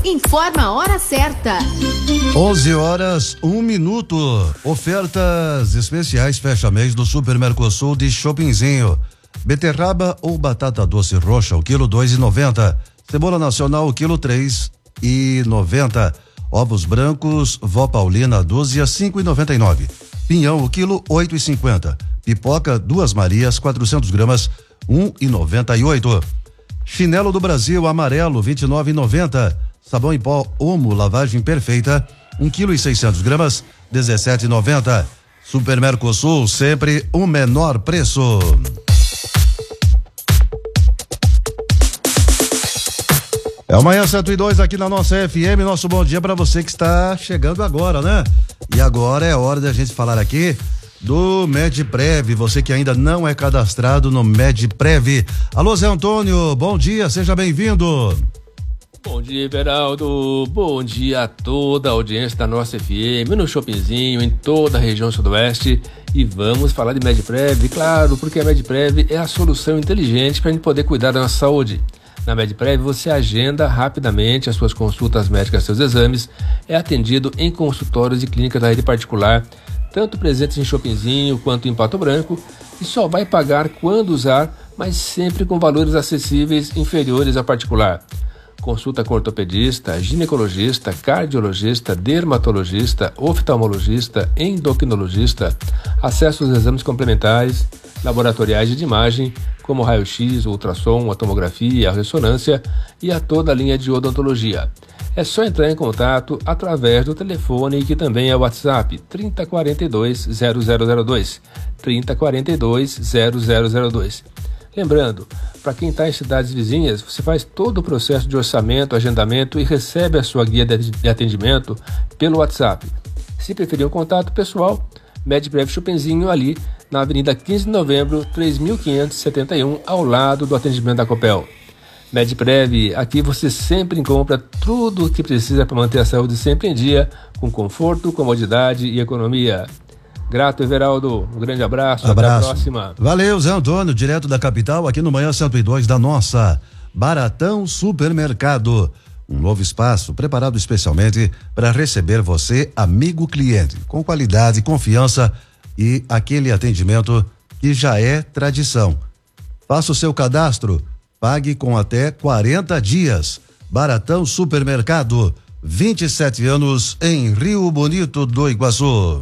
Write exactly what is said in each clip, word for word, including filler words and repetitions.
informa a hora certa. onze horas, um minuto. Ofertas especiais fecha mês do Super Mercosul de Shoppingzinho. Beterraba ou batata doce roxa, o quilo dois e noventa. Cebola nacional, o quilo três e noventa. Ovos brancos, Vó Paulina, dúzia, cinco e noventa e nove. Pinhão, o quilo, oito e cinquenta. Pipoca, duas Marias, quatrocentos gramas, um e noventa e oito. Chinelo do Brasil, amarelo, vinte e nove e noventa. Sabão em pó Omo, lavagem perfeita, um quilo e seiscentos gramas, dezessete e noventa. Super Mercosul, sempre o menor preço. É o Manhã cento e dois aqui na nossa F M. Nosso bom dia para você que está chegando agora, né? E agora é hora da gente falar aqui do MedPrev, você que ainda não é cadastrado no MedPrev. Alô, Zé Antônio, bom dia, seja bem-vindo. Bom dia, Everaldo, bom dia a toda a audiência da nossa F M, no Shoppingzinho, em toda a região sudoeste. E vamos falar de MedPrev, claro, porque a MedPrev é a solução inteligente para a gente poder cuidar da nossa saúde. Na MedPrev você agenda rapidamente as suas consultas médicas, seus exames, é atendido em consultórios e clínicas da rede particular, tanto presentes em Shoppingzinho quanto em Pato Branco, e só vai pagar quando usar, mas sempre com valores acessíveis inferiores a particular. Consulta com ortopedista, ginecologista, cardiologista, dermatologista, oftalmologista, endocrinologista, acesso aos exames complementares, laboratoriais de imagem, como raio-x, ultrassom, a tomografia, a ressonância e a toda a linha de odontologia. É só entrar em contato através do telefone, que também é o WhatsApp, trinta, quarenta e dois, zero zero zero dois, trinta, quarenta e dois, zero zero zero dois. Lembrando, para quem está em cidades vizinhas, você faz todo o processo de orçamento, agendamento e recebe a sua guia de atendimento pelo WhatsApp. Se preferir um contato pessoal, MedPrev Shoppingzinho ali na Avenida quinze de Novembro, três mil quinhentos e setenta e um, ao lado do atendimento da Copel. MedPrev, aqui você sempre encontra tudo o que precisa para manter a saúde sempre em dia, com conforto, comodidade e economia. Grato, Everaldo. Um grande abraço. Abraço. Até a próxima. Valeu, Zé Antônio, direto da capital, aqui no Manhã cento e dois da nossa Baratão Supermercado. Um novo espaço preparado especialmente para receber você, amigo cliente, com qualidade, confiança e aquele atendimento que já é tradição. Faça o seu cadastro, pague com até quarenta dias. Baratão Supermercado, vinte e sete anos em Rio Bonito do Iguaçu.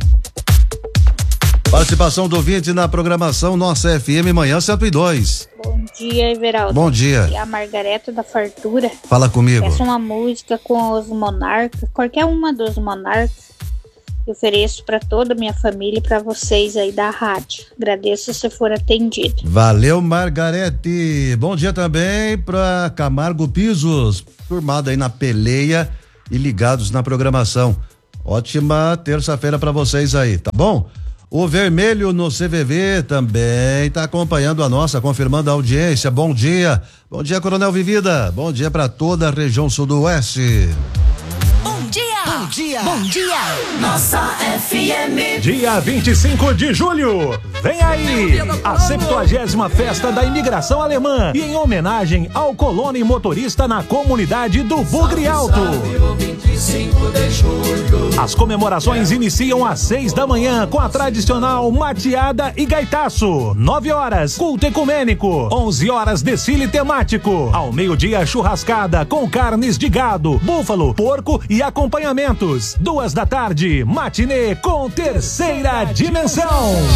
Participação do ouvinte na programação Nossa F M Manhã cento e dois. Bom dia, Everaldo. Bom dia. E a Margareta da Fartura. Fala comigo. Peço uma música com os Monarcas, qualquer uma dos Monarcas. Eu ofereço para toda a minha família e para vocês aí da rádio. Agradeço se for atendido. Valeu, Margarete. Bom dia também para Camargo Pisos, turmado aí na peleia e ligados na programação. Ótima terça-feira para vocês aí, tá bom? O Vermelho no C V V também está acompanhando a nossa, confirmando a audiência. Bom dia. Bom dia, Coronel Vivida. Bom dia para toda a região sudoeste. Bom dia! Bom dia! Bom dia! Nossa F M. Dia vinte e cinco de julho, vem aí a septuagésima festa da imigração alemã, e em homenagem ao colono e motorista na comunidade do Bugre Alto. As comemorações iniciam às seis da manhã com a tradicional mateada e gaitaço. Nove horas, culto ecumênico. Onze horas, desfile temático. Ao meio-dia, churrascada com carnes de gado, búfalo, porco e acompanhamentos. Duas da tarde, matinê com Terceira Dimensão.